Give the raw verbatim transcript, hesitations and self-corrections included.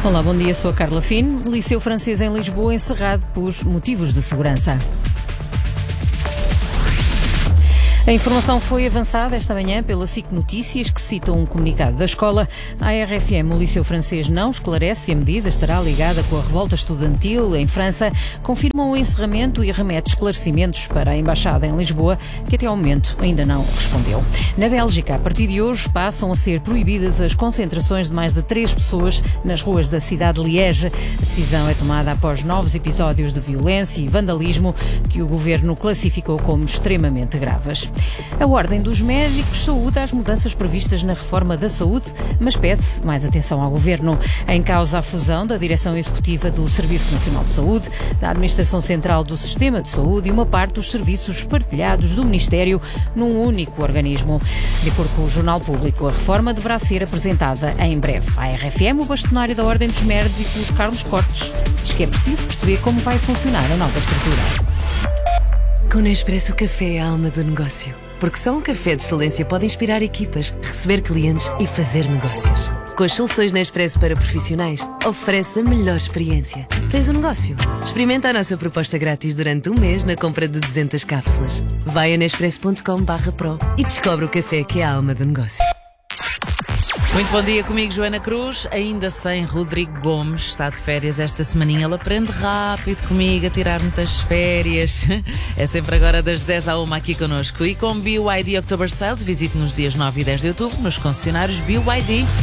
Olá, bom dia, sou a Carla Fino. Liceu Francês em Lisboa encerrado por motivos de segurança. A informação foi avançada esta manhã pela S I C Notícias, que cita um comunicado da escola. A R F M, o Liceu Francês, não esclarece se a medida estará ligada com a revolta estudantil em França, confirmam o encerramento e remete esclarecimentos para a Embaixada em Lisboa, que até ao momento ainda não respondeu. Na Bélgica, a partir de hoje, passam a ser proibidas as concentrações de mais de três pessoas nas ruas da cidade de Liege. A decisão é tomada após novos episódios de violência e vandalismo que o governo classificou como extremamente graves. A Ordem dos Médicos saúda as mudanças previstas na reforma da saúde, mas pede mais atenção ao governo. Em causa a fusão da Direção Executiva do Serviço Nacional de Saúde, da Administração Central do Sistema de Saúde e uma parte dos serviços partilhados do Ministério num único organismo. De acordo com o Jornal Público, a reforma deverá ser apresentada em breve. A R F M, o bastonário da Ordem dos Médicos, Carlos Cortes, diz que é preciso perceber como vai funcionar a nova estrutura. Com Nespresso, o café é a alma do negócio. Porque só um café de excelência pode inspirar equipas, receber clientes e fazer negócios. Com as soluções Nespresso para profissionais, oferece a melhor experiência. Tens um negócio? Experimenta a nossa proposta grátis durante um mês na compra de duzentas cápsulas. Vai a nespresso ponto com barra pro e descobre o café que é a alma do negócio. Muito bom dia, comigo Joana Cruz, ainda sem Rodrigo Gomes, está de férias esta semaninha, ele aprende rápido comigo a tirar muitas férias, é sempre agora das dez à uma aqui connosco. E com B Y D October Sales, visite nos dias nove e dez de outubro nos concessionários B Y D.